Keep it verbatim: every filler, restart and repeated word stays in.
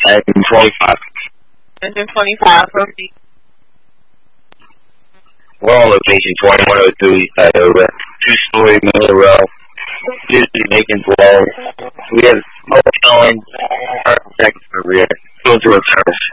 Engine twenty-five. Engine twenty-five, proceed. We're on location twenty-one oh three, uh, over. Two-story middle row. Usually making blow. We have smoke going. Seconds for rear. Go to reverse.